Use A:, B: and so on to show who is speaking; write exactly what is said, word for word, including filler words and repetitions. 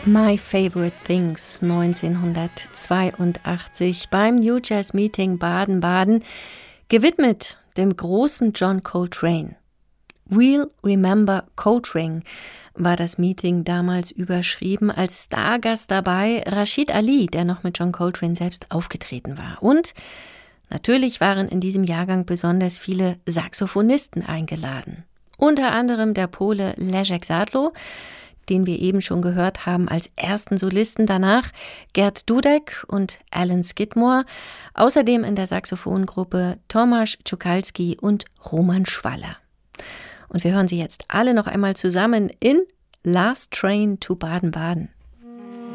A: My Favorite Things neunzehnhundertzweiundachtzig beim New Jazz Meeting Baden-Baden, gewidmet dem großen John Coltrane. We'll Remember Coltrane war das Meeting damals überschrieben, als Stargast dabei Rashid Ali, der noch mit John Coltrane selbst aufgetreten war. Und natürlich waren in diesem Jahrgang besonders viele Saxophonisten eingeladen. Unter anderem der Pole Leszek Zadlo, den wir eben schon gehört haben als ersten Solisten, danach Gert Dudek und Alan Skidmore, außerdem in der Saxophongruppe Tomasz Czukalski und Roman Schwaller. Und wir hören sie jetzt alle noch einmal zusammen in Last Train to Baden-Baden.